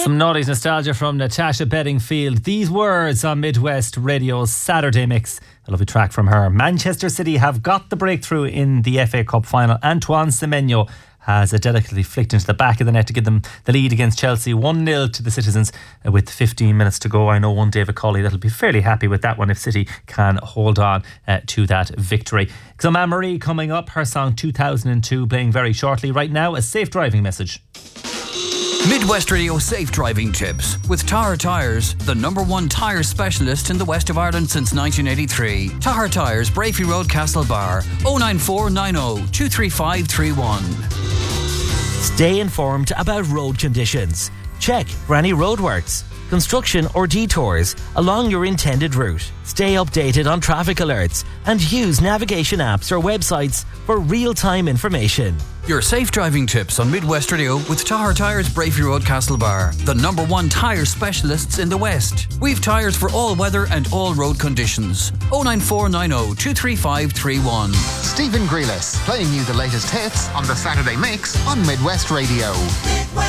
Some noughties nostalgia from Natasha Bedingfield. These words on Midwest Radio's Saturday Mix. A lovely track from her. Manchester City have got the breakthrough in the FA Cup final. Antoine Semenyo has delicately flicked into the back of the net to give them the lead against Chelsea. 1-0 to the Citizens with 15 minutes to go. I know one David Colley that'll be fairly happy with that one if City can hold on to that victory. Some Anne-Marie coming up, her song 2002 playing very shortly. Right now, a safe driving message. Midwest Radio Safe Driving Tips with Tahar Tyres, the #1 tyre specialist in the west of Ireland since 1983. Tahar Tyres, Brafey Road, Castlebar, 09490 23531. Stay informed about road conditions. Check for any roadworks, construction or detours along your intended route. Stay updated on traffic alerts and use navigation apps or websites for real-time information. Your safe driving tips on Midwest Radio with Tahar Tyres, Brafey Road, Castlebar, the #1 tyre specialists in the West. We've tyres for all weather and all road conditions. 09490 23531. Stephen Grealis playing you the latest hits on the Saturday Mix on Midwest Radio.